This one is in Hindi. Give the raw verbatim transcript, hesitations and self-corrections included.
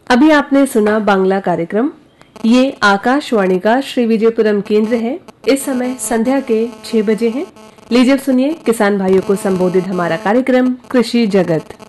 अभी आपने सुना बांग्ला कार्यक्रम। ये आकाशवाणी का श्री विजयपुरम केंद्र है। इस समय संध्या के छह बजे हैं। लीजिए सुनिए किसान भाइयों को संबोधित हमारा कार्यक्रम कृषि जगत।